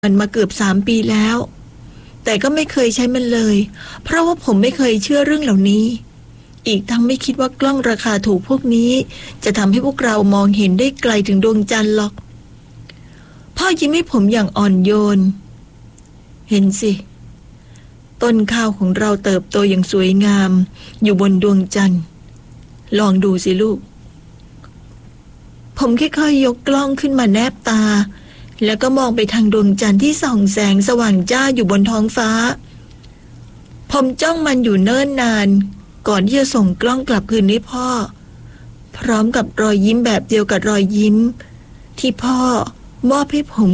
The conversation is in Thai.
มันมาเกือบ3 ปีแล้วแต่ก็ไม่เคยใช้มันเลยเพราะว่าผมไม่เคยเชื่อเรื่องเหล่านี้อีกทั้งไม่คิดว่ากล้องราคาถูกพวกนี้จะทำให้พวกเรามองเห็นได้ไกลถึงดวงจันทร์หรอกพ่อยิ้มให้ผมอย่างอ่อนโยนเห็นสิต้นข้าวของเราเติบโตอย่างสวยงามอยู่บนดวงจันทร์ลองดูสิลูกผมค่อยๆยกกล้องขึ้นมาแนบตาแล้วก็มองไปทางดวงจันทร์ที่ส่องแสงสว่างจ้าอยู่บนท้องฟ้าผมจ้องมันอยู่เนิ่นนานก่อนที่จะส่งกล้องกลับคืนให้พ่อพร้อมกับรอยยิ้มแบบเดียวกับรอยยิ้มที่พ่อมอบให้ผม